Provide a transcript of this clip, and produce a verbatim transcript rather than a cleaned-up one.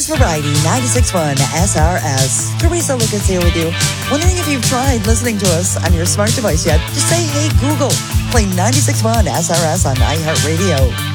News Variety ninety-six point one S R S. Teresa Lucas here with you. Wondering if you've tried listening to us on your smart device yet? Just say, hey Google, play ninety-six point one S R S on iHeartRadio.